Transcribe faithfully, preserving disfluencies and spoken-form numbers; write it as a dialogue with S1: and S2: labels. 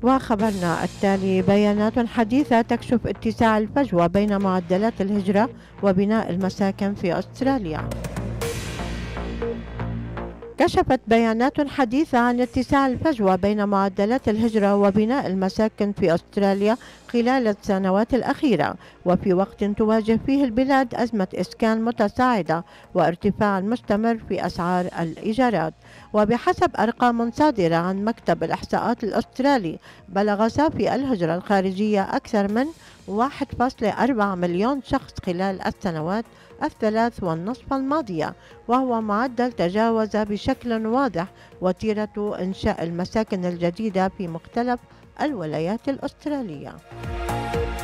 S1: وخبرنا التالي: بيانات حديثة تكشف اتساع الفجوة بين معدلات الهجرة وبناء المساكن في أستراليا. كشفت بيانات حديثة عن اتساع الفجوة بين معدلات الهجرة وبناء المساكن في أستراليا خلال السنوات الأخيرة، وفي وقت تواجه فيه البلاد أزمة إسكان متصاعدة وارتفاع مستمر في أسعار الإيجارات. وبحسب أرقام صادرة عن مكتب الإحصاءات الأسترالي، بلغ صافي الهجرة الخارجية أكثر من واحد فاصلة أربعة مليون شخص خلال السنوات الثلاث والنصف الماضية، وهو معدل تجاوز بشكل واضح وتيرة إنشاء المساكن الجديدة في مختلف الولايات الأسترالية.